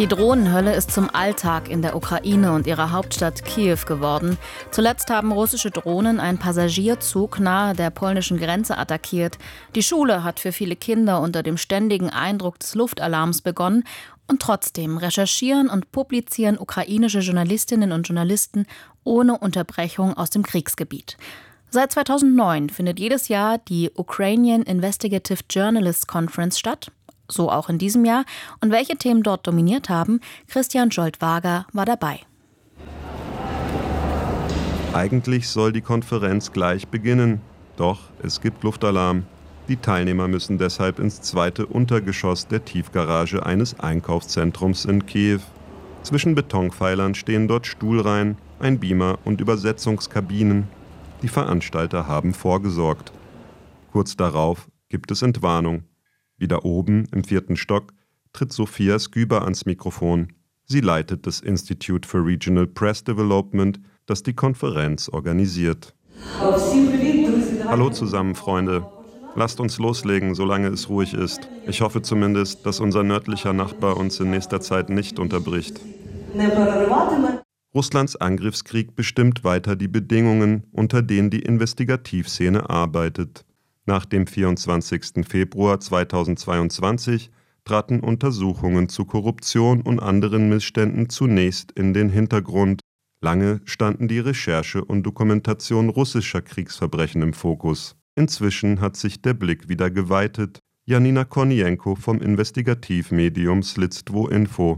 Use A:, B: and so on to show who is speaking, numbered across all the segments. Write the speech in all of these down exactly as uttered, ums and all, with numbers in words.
A: Die Drohnenhölle ist zum Alltag in der Ukraine und ihrer Hauptstadt Kiew geworden. Zuletzt haben russische Drohnen einen Passagierzug nahe der polnischen Grenze attackiert. Die Schule hat für viele Kinder unter dem ständigen Eindruck des Luftalarms begonnen. Und trotzdem recherchieren und publizieren ukrainische Journalistinnen und Journalisten ohne Unterbrechung aus dem Kriegsgebiet. Seit zweitausendneun findet jedes Jahr die Ukrainian Investigative Journalists Conference statt. So auch in diesem Jahr. Und welche Themen dort dominiert haben, Christian Jolt-Wager war dabei.
B: Eigentlich soll die Konferenz gleich beginnen. Doch es gibt Luftalarm. Die Teilnehmer müssen deshalb ins zweite Untergeschoss der Tiefgarage eines Einkaufszentrums in Kiew. Zwischen Betonpfeilern stehen dort Stuhlreihen, ein Beamer und Übersetzungskabinen. Die Veranstalter haben vorgesorgt. Kurz darauf gibt es Entwarnung. Wieder oben, im vierten Stock, tritt Sophia Sküber ans Mikrofon. Sie leitet das Institute for Regional Press Development, das die Konferenz organisiert. Hallo zusammen, Freunde. Lasst uns loslegen, solange es ruhig ist. Ich hoffe zumindest, dass unser nördlicher Nachbar uns in nächster Zeit nicht unterbricht. Russlands Angriffskrieg bestimmt weiter die Bedingungen, unter denen die Investigativszene arbeitet. Nach dem vierundzwanzigsten Februar zweitausendzweiundzwanzig traten Untersuchungen zu Korruption und anderen Missständen zunächst in den Hintergrund. Lange standen die Recherche und Dokumentation russischer Kriegsverbrechen im Fokus. Inzwischen hat sich der Blick wieder geweitet. Janina Kornienko vom Investigativmedium Slidstvo Info.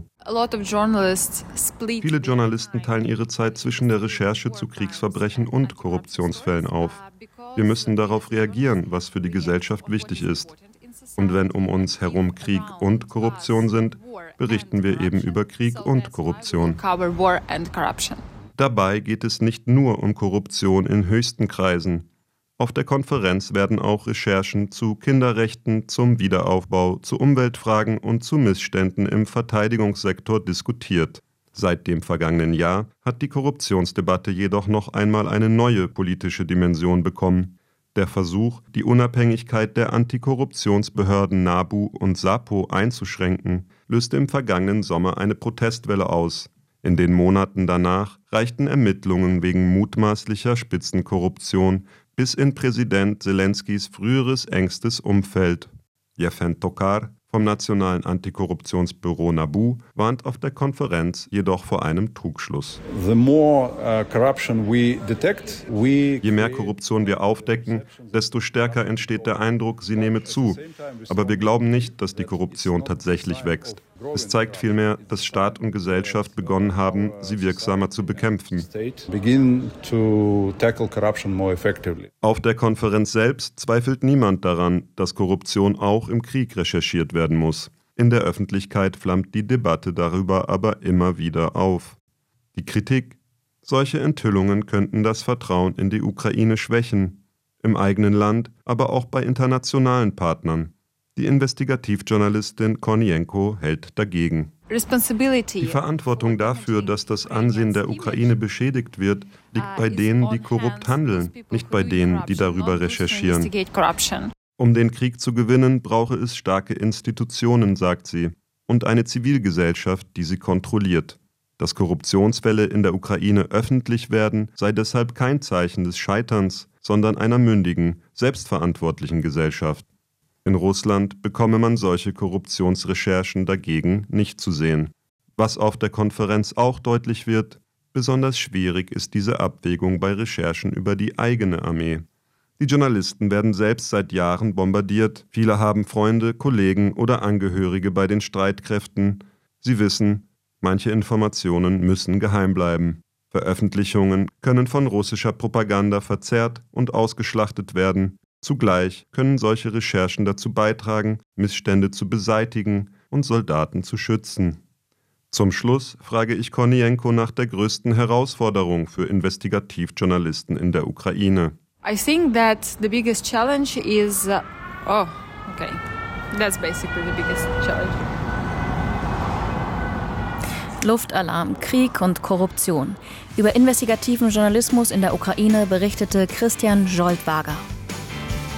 B: Viele Journalisten teilen ihre Zeit zwischen der Recherche zu Kriegsverbrechen und Korruptionsfällen auf. Wir müssen darauf reagieren, was für die Gesellschaft wichtig ist. Und wenn um uns herum Krieg und Korruption sind, berichten wir eben über Krieg und Korruption. Dabei geht es nicht nur um Korruption in höchsten Kreisen. Auf der Konferenz werden auch Recherchen zu Kinderrechten, zum Wiederaufbau, zu Umweltfragen und zu Missständen im Verteidigungssektor diskutiert. Seit dem vergangenen Jahr hat die Korruptionsdebatte jedoch noch einmal eine neue politische Dimension bekommen. Der Versuch, die Unabhängigkeit der Antikorruptionsbehörden NABU und SAPO einzuschränken, löste im vergangenen Sommer eine Protestwelle aus. In den Monaten danach reichten Ermittlungen wegen mutmaßlicher Spitzenkorruption bis in Präsident Selenskys früheres engstes Umfeld. Jefen Tokar vom Nationalen Antikorruptionsbüro NABU warnt auf der Konferenz jedoch vor einem Trugschluss. Je mehr Korruption wir aufdecken, desto stärker entsteht der Eindruck, sie nehme zu. Aber wir glauben nicht, dass die Korruption tatsächlich wächst. Es zeigt vielmehr, dass Staat und Gesellschaft begonnen haben, sie wirksamer zu bekämpfen. Auf der Konferenz selbst zweifelt niemand daran, dass Korruption auch im Krieg recherchiert werden muss. In der Öffentlichkeit flammt die Debatte darüber aber immer wieder auf. Die Kritik: Solche Enthüllungen könnten das Vertrauen in die Ukraine schwächen, im eigenen Land, aber auch bei internationalen Partnern. Die Investigativjournalistin Kornienko hält dagegen. Die Verantwortung dafür, dass das Ansehen der Ukraine beschädigt wird, liegt bei denen, die korrupt handeln, nicht bei denen, die darüber recherchieren. Um den Krieg zu gewinnen, brauche es starke Institutionen, sagt sie, und eine Zivilgesellschaft, die sie kontrolliert. Dass Korruptionsfälle in der Ukraine öffentlich werden, sei deshalb kein Zeichen des Scheiterns, sondern einer mündigen, selbstverantwortlichen Gesellschaft. In Russland bekomme man solche Korruptionsrecherchen dagegen nicht zu sehen. Was auf der Konferenz auch deutlich wird: Besonders schwierig ist diese Abwägung bei Recherchen über die eigene Armee. Die Journalisten werden selbst seit Jahren bombardiert. Viele haben Freunde, Kollegen oder Angehörige bei den Streitkräften. Sie wissen, manche Informationen müssen geheim bleiben. Veröffentlichungen können von russischer Propaganda verzerrt und ausgeschlachtet werden. Zugleich können solche Recherchen dazu beitragen, Missstände zu beseitigen und Soldaten zu schützen. Zum Schluss frage ich Kornienko nach der größten Herausforderung für Investigativjournalisten in der Ukraine.
C: I think that the biggest challenge is uh, oh, okay. That's basically the biggest challenge.
A: Luftalarm, Krieg und Korruption. Über investigativen Journalismus in der Ukraine berichtete Christian Jolt-Wager.